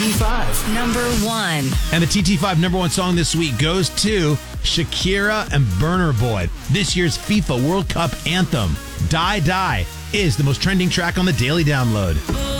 TT5. Number 1. And the TT5 number 1 song this week goes to Shakira and Burner Boy. This year's FIFA World Cup anthem, Die Die, is the most trending track on the Daily Download.